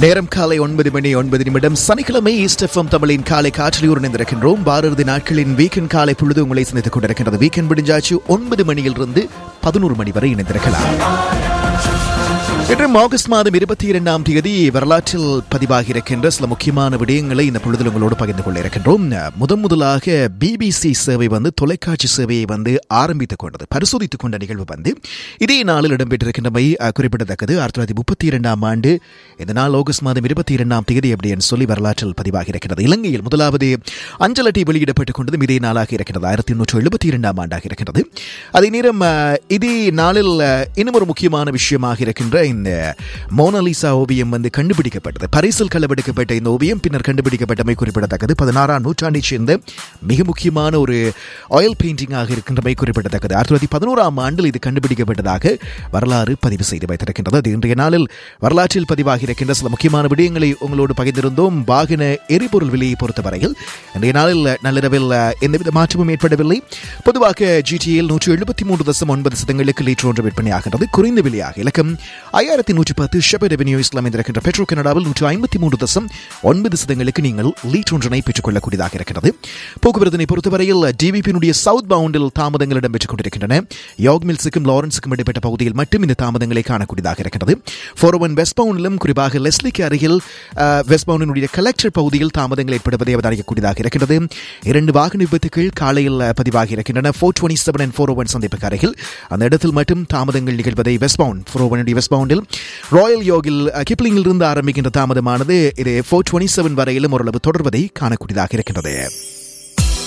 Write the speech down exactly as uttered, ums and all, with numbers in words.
நேரம் காலை ஒன்பது மணி ஒன்பது நிமிடம் சனிக்கிழமை ஈஸ்ட் எஃப்எம் தமிழின் காலை காற்றில் இணைந்திருக்கின்றோம். பாரதி நாட்களின் வீக்கெண்ட் காலை பொழுது உங்களை சந்தித்துக் கொண்டிருக்கின்றது. வீக்கெண்ட் முடிஞ்சாச்சு ஒன்பது மணியிலிருந்து பதினோரு மணி வரை இணைந்திருக்கலாம். இன்று ஆகஸ்ட் மாதம் இருபத்தி இரண்டாம் தேதி வரலாற்றில் பதிவாகி இருக்கின்ற சில முக்கியமான விடயங்களை இந்த பொழுதில் உங்களோடு பகிர்ந்து கொள்ள இருக்கின்றோம். முதன் முதலாக பிபிசி சேவை வந்து தொலைக்காட்சி சேவையை வந்து ஆரம்பித்துக் கொண்டது, பரிசோதித்துக் கொண்ட நிகழ்வு வந்து இதே நாளில் இடம்பெற்றிருக்கின்றமை குறிப்பிடத்தக்கது. ஆயிரத்தி தொள்ளாயிரத்தி முப்பத்தி இரண்டாம் ஆண்டு இந்த நாள் ஆகஸ்ட் மாதம் இருபத்தி இரண்டாம் தேதி அப்படின்னு சொல்லி வரலாற்றில் பதிவாகி இருக்கிறது. இலங்கையில் முதலாவது அஞ்சல் அட்டை வெளியிடப்பட்டுக் கொண்டதும் இதே நாளாக இருக்கிறது. ஆயிரத்தி எண்ணூற்று எழுபத்தி இரண்டாம் ஆண்டாக இருக்கிறது. அதே நேரம் இதே நாளில் இன்னும் ஒரு முக்கியமான விஷயமாக இருக்கின்ற இந்த மோனாலிசா ஓவியம் வந்து கண்டுபிடிக்கப்பட்டது. பரிசில் களவெடுக்கப்பட்ட இந்த ஓவியம் பின்னர் கண்டுபிடிக்கப்பட்டமை குறிப்பிடத்தக்கது. பதினாறாம் நூற்றாண்டைச் சேர்ந்த மிக முக்கியமான ஒரு ஆயில் பெயிண்டிங்காக இருக்கின்றமை குறிப்பிடத்தக்கது. ஆயிரத்தி தொள்ளாயிரத்தி பதினோராம் ஆண்டில் இது கண்டுபிடிக்கப்பட்டதாக வரலாறு பதிவு செய்து வைத்திருக்கின்றது. அது இன்றைய நாளில் வரலாற்றில் பதிவாகி இருக்கின்ற சில முக்கியமான விடயங்களை உங்களோடு பகிர்ந்திருந்தோம். வாகன எரிபொருள் விலையை பொறுத்தவரையில் இன்றைய நாளில் நள்ளிரவில் எந்தவித மாற்றமும் ஏற்படவில்லை. பொதுவாக ஜிடிஏயில் நூற்று எழுபத்தி மூன்று தசம் ஒன்பது சதங்களுக்கு லீட்டர் ஒன்று விற்பனையாகின்றது. குறைந்த விலையாக இலக்கம் ஐயாயிரத்தி நூற்றி பத்து ஷெபர்ட் அவென்யூ இஸ்லாம் இருக்கின்ற பெட்ரோ கனடாவில் நூற்று ஐம்பத்தி மூன்று தசம் ஒன்பது சதங்களுக்கு நீங்கள் லீட்டர் ஒன்றினை பெற்றுக் கொள்ளக்கூடியதாக இருக்கிறது. போக்குவரத்தினை பொறுத்தவரையில் டிவிபியினுடைய சவுத் பவுண்டில் தாமதங்கள் இடம்பெற்றுக் கொண்டிருக்கின்றன. யோக் மில்ஸுக்கும் லாரன்ஸுக்கும் இடைப்பட்ட பகுதியில் மட்டும் இந்த தாமதங்களை காணக்கூடியதாக இருக்கிறது. ஃபோர் ஒன் வெஸ்ட் பவுண்டிலும் குறிப்பாக லெஸ்லிக்கு அருகில் வெஸ்ட் பவுண்டினுடைய கலெக்டர் பகுதியில் தாமதங்கள் ஏற்படுவதை அவதானிக்கக்கூடியதாக இருக்கிறது. இரண்டு வாகன விபத்துக்கள் காலையில் பதிவாகி இருக்கின்றன. Four twenty seven and four one சந்திப்புக்கு அருகில் அந்த இடத்தில் மட்டும் தாமதங்கள் நிகழ்வதை west bound four one west பவுண்டில் Royal யோகில் கிப்ளிங்கில் இருந்து ஆரம்பிக்கின்ற தாமதமானது இது ஃபோர் டுவெண்ட்டி செவன் வரையிலும் ஓரளவு தொடர்வதை காணக்கூடியதாக இருக்கின்றது.